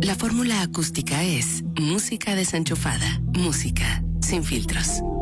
La fórmula acústica es música desenchufada, música sin filtros.